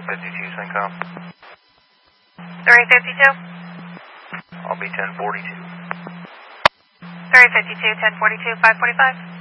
52, Syncom. 352? I'll be 1042. 352, 1042, 545?